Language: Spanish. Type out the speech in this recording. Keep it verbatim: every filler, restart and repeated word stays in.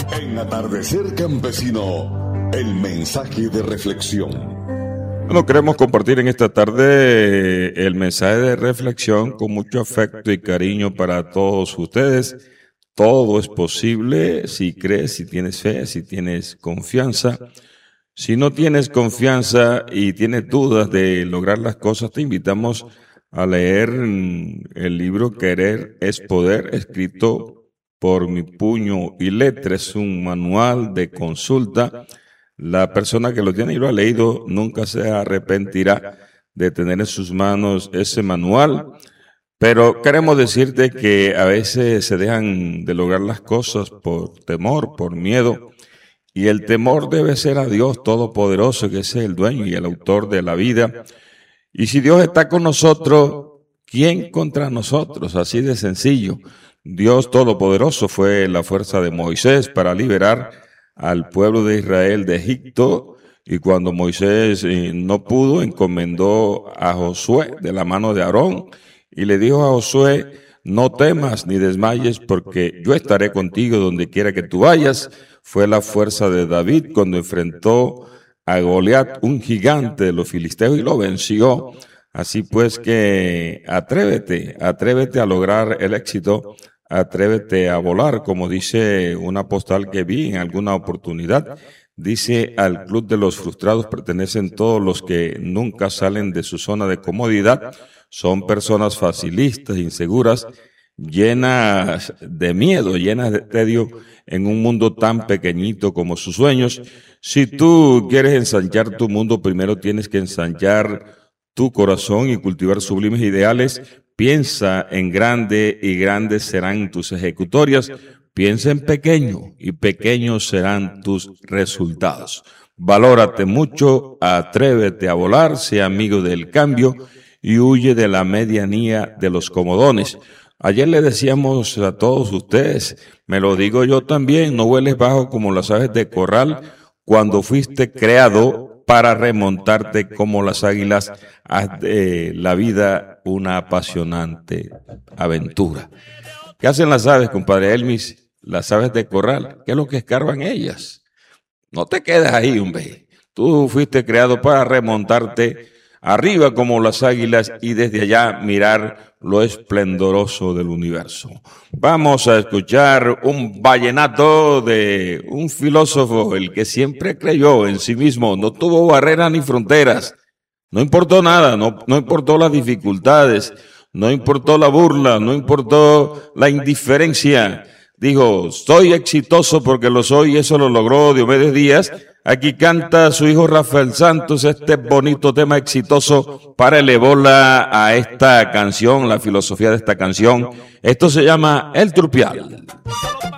En Atardecer Campesino, el mensaje de reflexión. Bueno, queremos compartir en esta tarde el mensaje de reflexión con mucho afecto y cariño para todos ustedes. Todo es posible si crees, si tienes fe, si tienes confianza. Si no tienes confianza y tienes dudas de lograr las cosas, te invitamos a leer el libro Querer es Poder, escrito por mi puño y letra. Es un manual de consulta. La persona que lo tiene y lo ha leído nunca se arrepentirá de tener en sus manos ese manual. Pero queremos decirte que a veces se dejan de lograr las cosas por temor, por miedo. Y el temor debe ser a Dios Todopoderoso, que es el dueño y el autor de la vida. Y si Dios está con nosotros, ¿quién contra nosotros? Así de sencillo. Dios Todopoderoso fue la fuerza de Moisés para liberar al pueblo de Israel de Egipto, y cuando Moisés eh, no pudo, encomendó a Josué de la mano de Aarón y le dijo a Josué: no temas ni desmayes, porque yo estaré contigo donde quiera que tú vayas. Fue la fuerza de David cuando enfrentó a Goliat, un gigante de los filisteos, y lo venció. Así pues que atrévete, atrévete a lograr el éxito, atrévete a volar, como dice una postal que vi en alguna oportunidad. Dice: al club de los frustrados pertenecen todos los que nunca salen de su zona de comodidad. Son personas facilistas, inseguras, llenas de miedo, llenas de tedio en un mundo tan pequeñito como sus sueños. Si tú quieres ensanchar tu mundo, primero tienes que ensanchar tu corazón y cultivar sublimes ideales. Piensa en grande y grandes serán tus ejecutorias. Piensa en pequeño y pequeños serán tus resultados. Valórate mucho, atrévete a volar, sea amigo del cambio y huye de la medianía de los comodones. Ayer le decíamos a todos ustedes, me lo digo yo también, no vueles bajo como las aves de corral cuando fuiste creado para remontarte como las águilas. Haz de la vida una apasionante aventura. ¿Qué hacen las aves, compadre Elmis? Las aves de corral, ¿qué es lo que escarban ellas? No te quedes ahí, hombre. Tú fuiste creado para remontarte arriba como las águilas y desde allá mirar lo esplendoroso del universo. Vamos a escuchar un vallenato de un filósofo, el que siempre creyó en sí mismo, no tuvo barreras ni fronteras, no importó nada, no, no importó las dificultades, no importó la burla, no importó la indiferencia. Dijo: soy exitoso porque lo soy, y eso lo logró Diomedes Díaz. Aquí canta su hijo Rafael Santos este bonito tema exitoso para elevarla a esta canción, la filosofía de esta canción. Esto se llama El Trupial.